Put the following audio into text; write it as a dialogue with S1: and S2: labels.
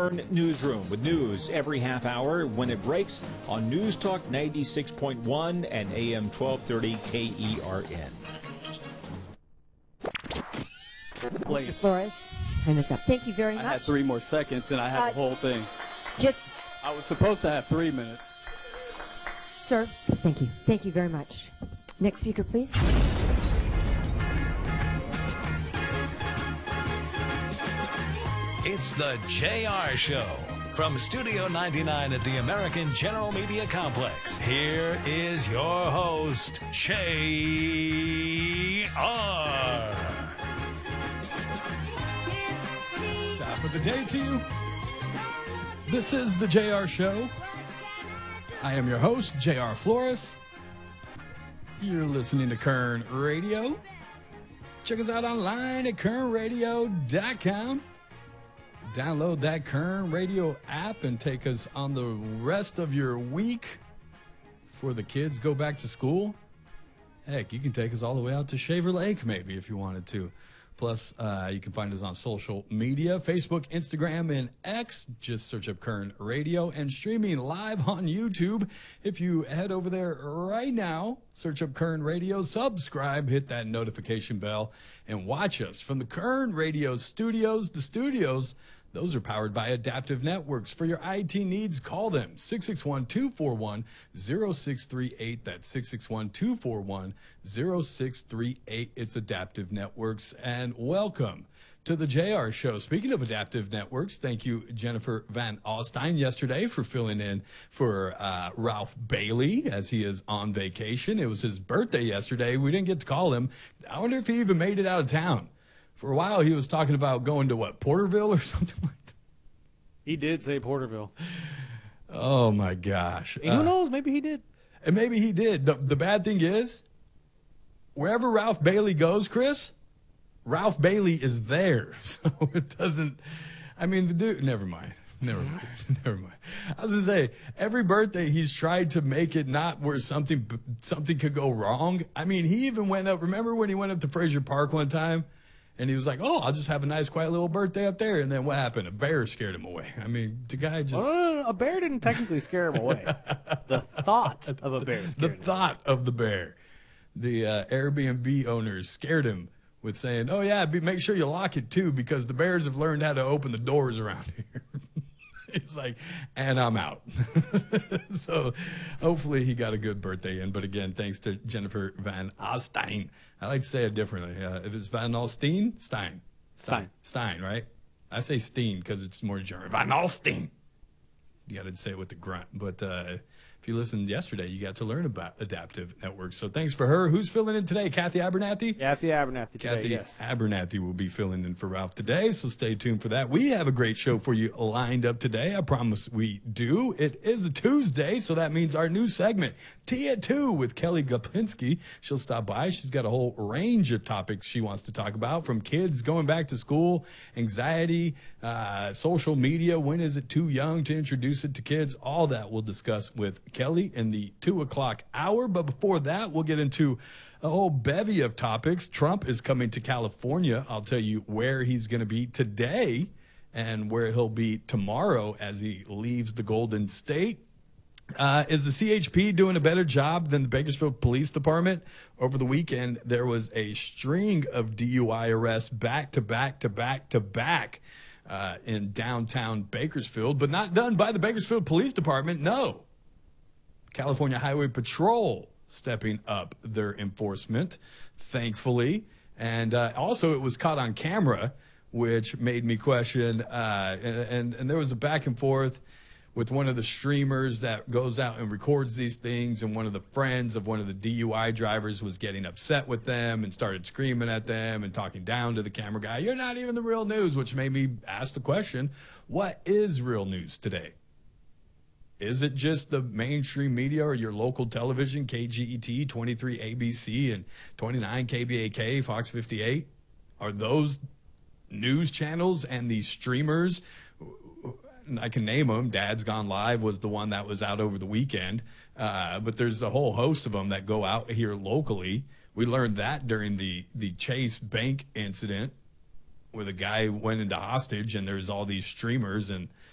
S1: Kern Newsroom with news every half hour when it breaks on News Talk 96.1 and AM 1230 KERN.
S2: Mr. Flores, time is up. Thank you very much.
S3: I had 3 more seconds, and I had the whole thing.
S2: I
S3: was supposed to have 3 minutes.
S2: Sir, thank you. Thank you very much. Next speaker, please.
S4: It's the JR Show. From Studio 99 at the American General Media Complex, here is your host, JR.
S5: Top of the day to you. This is the JR Show. I am your host, JR Flores. You're listening to Kern Radio. Check us out online at kernradio.com. Download that Kern Radio app and take us on the rest of your week before the kids go back to school. Heck, you can take us all the way out to Shaver Lake maybe if you wanted to. Plus, you can find us on social media, Facebook, Instagram, and X. Just search up Kern Radio and streaming live on YouTube. If you head over there right now, search up Kern Radio, subscribe, hit that notification bell, and watch us from the Kern Radio studios. The studios, those are powered by Adaptive Networks. For your IT needs, call them 661-241-0638. That's 661-241-0638. It's Adaptive Networks. And welcome to the JR Show. Speaking of Adaptive Networks, thank you, Jennifer Van Alstyne, yesterday for filling in for Ralph Bailey as he is on vacation. It was his birthday yesterday. We didn't get to call him. I wonder if he even made it out of town. For a while, he was talking about going to, Porterville or something like that?
S3: He did say Porterville.
S5: Oh, my gosh.
S3: Who knows? Maybe he did.
S5: And maybe he did. The bad thing is, wherever Ralph Bailey goes, Chris, Ralph Bailey is there. So it doesn't, the dude, never mind. I was going to say, every birthday he's tried to make it not where something could go wrong. He even went up, remember when he went up to Fraser Park one time? And he was like, I'll just have a nice, quiet little birthday up there. And then what happened? A bear scared him away. The guy just...
S3: No, a bear didn't technically scare him away. The thought of a bear scared him.
S5: The thought of the bear. The Airbnb owners scared him with saying, make sure you lock it too, because the bears have learned how to open the doors around here. He's like, and I'm out. So hopefully he got a good birthday in. But again, thanks to Jennifer Van Alstyne. I like to say it differently. If it's Van Alstyne, Stein, right? I say Steen because it's more German. Van Alstyne. You got to say it with the grunt. But if you listened yesterday, you got to learn about Adaptive Networks. So thanks for her. Who's filling in today? Kathy Abernathy?
S3: Kathy Abernathy today,
S5: Kathy
S3: yes.
S5: Abernathy will be filling in for Ralph today, so stay tuned for that. We have a great show for you lined up today. I promise we do. It is a Tuesday, so that means our new segment, Tea at 2 with Kelly Gopinski. She'll stop by. She's got a whole range of topics she wants to talk about, from kids going back to school, anxiety, social media, when is it too young to introduce it to kids, all that we'll discuss with Kelly in the 2 o'clock hour. But before that, we'll get into a whole bevy of topics. Trump is coming to California. I'll tell you where he's going to be today and where he'll be tomorrow as he leaves the Golden State. Is the CHP doing a better job than the Bakersfield Police Department? Over the weekend, there was a string of DUI arrests back to back to back to back in downtown Bakersfield, but not done by the Bakersfield Police Department. No. California Highway Patrol stepping up their enforcement, thankfully. And also it was caught on camera, which made me question. And there was a back and forth with one of the streamers that goes out and records these things. And one of the friends of one of the DUI drivers was getting upset with them and started screaming at them and talking down to the camera guy. You're not even the real news, which made me ask the question, what is real news today? Is it just the mainstream media or your local television, KGET, 23 ABC, and 29 KBAK, Fox 58? Are those news channels and these streamers? I can name them. Dad's Gone Live was the one that was out over the weekend. But there's a whole host of them that go out here locally. We learned that during the Chase Bank incident where the guy went into hostage, and there's all these streamers and